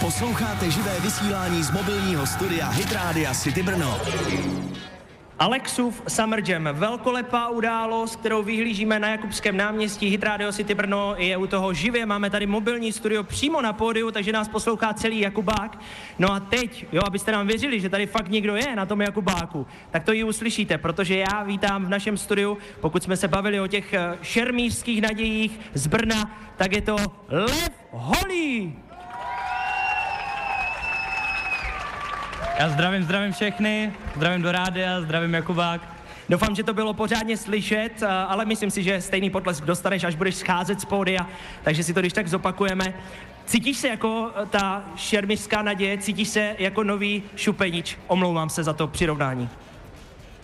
Posloucháte živé vysílání z mobilního studia Hit Rádia City Brno. Alexův Summer Jam, velkolepá událost, kterou vyhlížíme na Jakubském náměstí. Hit Radio City Brno je u toho živě, máme tady mobilní studio přímo na pódiu, takže nás poslouchá celý Jakubák. No a teď, jo, abyste nám věřili, že tady fakt někdo je na tom Jakubáku, tak to i uslyšíte, protože já vítám v našem studiu, pokud jsme se bavili o těch šermířských nadějích z Brna, tak je to Lev Holý. Já zdravím všechny, zdravím do rádia, zdravím Jakubák. Doufám, že to bylo pořádně slyšet, ale myslím si, že stejný potlesk dostaneš, až budeš scházet z pódia, takže si to když tak zopakujeme. Cítíš se jako ta šermířská naděje, cítíš se jako nový Šupenič? Omlouvám se za to přirovnání.